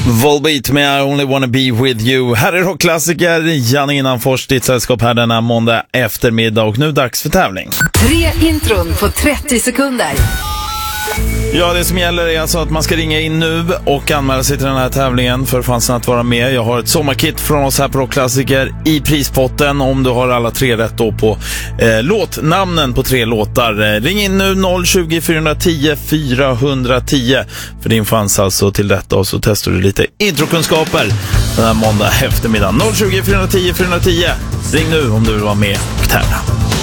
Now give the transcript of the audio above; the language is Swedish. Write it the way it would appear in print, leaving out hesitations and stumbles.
Volbeat med I Only Wanna Be With You. Här är rockklassiker, Janne Innanfors, ditt sällskap här denna måndag eftermiddag, och nu dags för tävling. 3 intron på 30 sekunder. Ja, det som gäller är alltså att man ska ringa in nu och anmäla sig till den här tävlingen för chansen att vara med. Jag har ett sommarkit från oss här på rockklassiker i prispotten om du har alla 3 rätt då på låtnamnen på 3 låtar. Ring in nu 020 410 410 för din chans alltså till detta, och så testar du lite introkunskaper den här måndag eftermiddag. 020 410 410. Ring nu om du vill vara med och tävla.